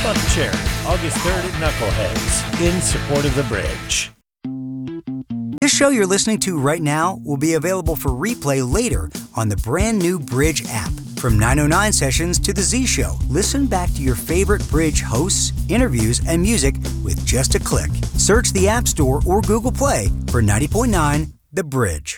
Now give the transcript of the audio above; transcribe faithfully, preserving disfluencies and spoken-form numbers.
Bump Cherry, August third at Knuckleheads, in support of the Bridge. This show you're listening to right now will be available for replay later on the brand new Bridge app. From nine oh nine Sessions to The Z Show, listen back to your favorite Bridge hosts, interviews, and music with just a click. Search the App Store or Google Play for ninety point nine The Bridge.